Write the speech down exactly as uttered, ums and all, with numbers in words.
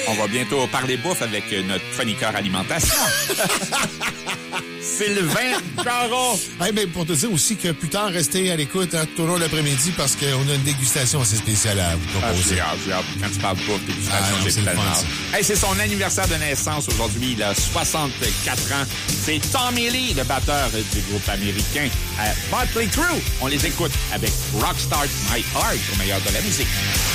On va bientôt parler bouffe avec notre chroniqueur alimentation. Sylvain Caron. Hey, ben, pour te dire aussi que plus tard, restez à l'écoute hein, tout au long de l'après-midi parce qu'on a une dégustation assez spéciale à vous proposer. Ah, j'ai hâte, j'ai hâte. Quand tu parles de bouffe, dégustation, Ah, non, j'ai c'est le tellement fun, hâte. ça. Hey, c'est son anniversaire de naissance aujourd'hui. Il a soixante-quatre ans. C'est Tommy Lee, le batteur du groupe américain euh, Motley Crue. On les écoute avec Rockstar My Heart au meilleur de la musique.